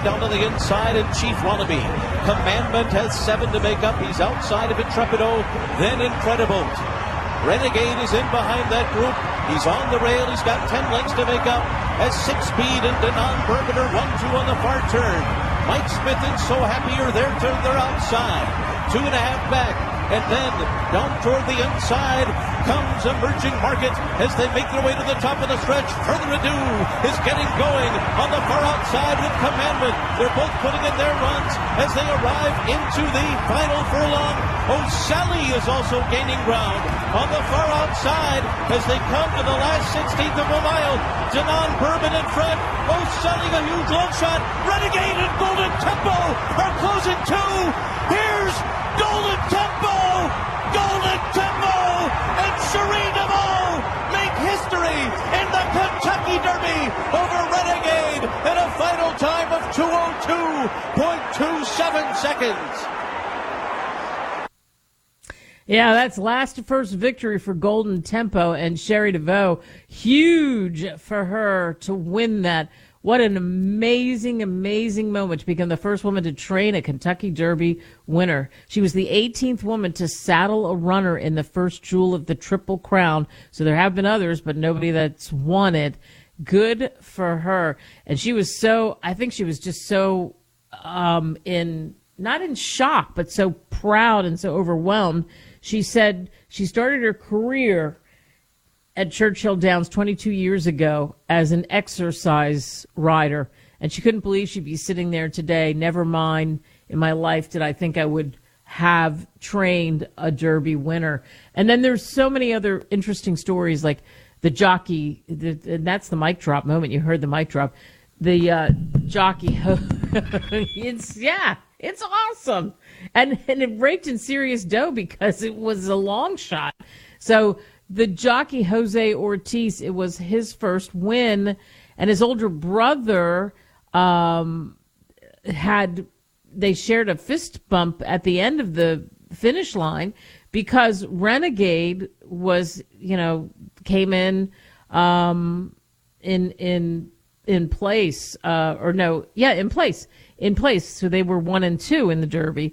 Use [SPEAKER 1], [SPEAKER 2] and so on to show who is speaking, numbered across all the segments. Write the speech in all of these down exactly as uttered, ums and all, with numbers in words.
[SPEAKER 1] down to the inside, and Chief Wannabe. Commandment has seven to make up. He's outside of Intrepido, then Incredible. Renegade is in behind that group. He's on the rail. He's got ten lengths to make up. As Six Speed and Denon Bourbon are one two on the far turn. Mike Smith and So Happy are there to their outside. Two and a half back. And then down toward the inside comes Emerging Market as they make their way to the top of the stretch. Further Ado is getting going on the far outside with Commandment. They're both putting in their runs as they arrive into the final furlong. O'Sally is also gaining ground on the far outside as they come to the last sixteenth of a mile. Denon Bourbon in front. O'Sally a huge long shot. Renegade and Golden Tempo are closing too. Here's Golden Tempo! Golden Tempo and Cherie DeVaux make history in the Kentucky Derby over Renegade in a final time of two oh two point two seven seconds.
[SPEAKER 2] Yeah, that's last to first victory for Golden Tempo and Cherie DeVaux. Huge for her to win that. What an amazing, amazing moment to become the first woman to train a Kentucky Derby winner. She was the eighteenth woman to saddle a runner in the first jewel of the Triple Crown. So there have been others, but nobody that's won it. Good for her. And she was so, I think she was just so um, in, not in shock, but so proud and so overwhelmed. She said she started her career at Churchill Downs twenty-two years ago as an exercise rider, and she couldn't believe she'd be sitting there today. Never mind, in my life did I think I would have trained a Derby winner. And then there's so many other interesting stories, like the jockey, the, and that's the mic drop moment. You heard the mic drop. The uh, jockey, it's, yeah, it's awesome. And, and it raked in serious dough because it was a long shot. So the jockey, Jose Ortiz, it was his first win, and his older brother um, had, they shared a fist bump at the end of the finish line because Renegade was, you know, came in um, in in in place, uh, or no, yeah, in place, in place. So they were one and two in the Derby.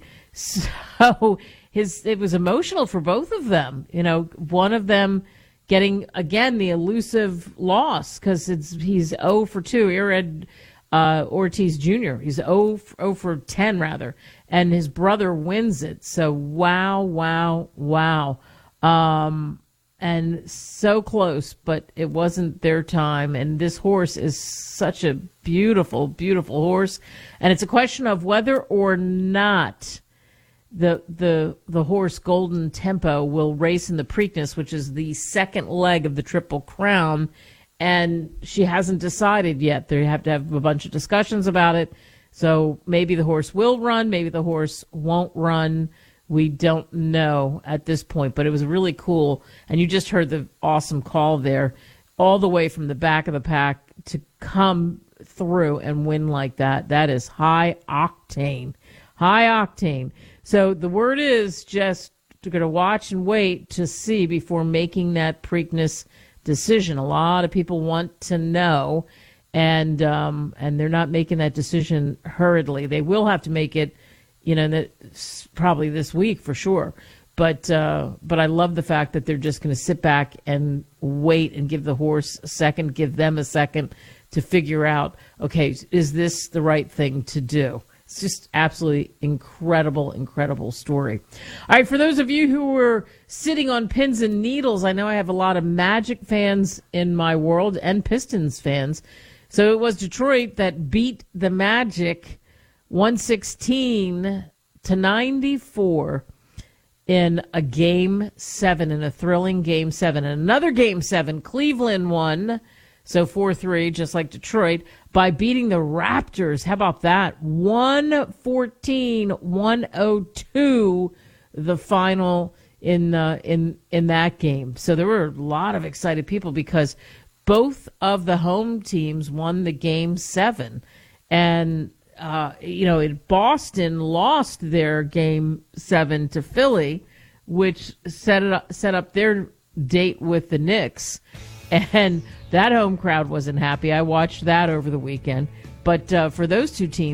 [SPEAKER 2] So his it was emotional for both of them. You know, one of them getting again the elusive loss because it's he's zero for two. Irad uh, Ortiz Junior He's zero for ten rather, and his brother wins it. So wow, wow, wow. Um, and so close, but it wasn't their time. And this horse is such a beautiful, beautiful horse. And it's a question of whether or not the the the horse Golden Tempo will race in the Preakness, which is the second leg of the Triple Crown. And she hasn't decided yet. They have to have a bunch of discussions about it. So maybe the horse will run, maybe the horse won't run. We don't know at this point, but it was really cool. And you just heard the awesome call there, all the way from the back of the pack to come through and win like that. That is high octane, high octane. So the word is just to going to watch and wait to see before making that Preakness decision. A lot of people want to know, and um, and they're not making that decision hurriedly. They will have to make it, you know, probably this week for sure. But uh, but I love the fact that they're just going to sit back and wait and give the horse a second, give them a second to figure out, okay, is this the right thing to do? It's just absolutely incredible, incredible story. All right, for those of you who were sitting on pins and needles, I know I have a lot of Magic fans in my world and Pistons fans. So it was Detroit that beat the Magic one sixteen to ninety-four in a game seven, in a thrilling game seven. And another game seven, Cleveland won, so four three, just like Detroit, by beating the Raptors. How about that? one fourteen to one oh two, the final in uh, in in that game. So there were a lot of excited people because both of the home teams won the game seven. And Uh, you know, in Boston lost their game seven to Philly, which set it up, set up their date with the Knicks, and that home crowd wasn't happy. I watched that over the weekend. But uh, for those two teams,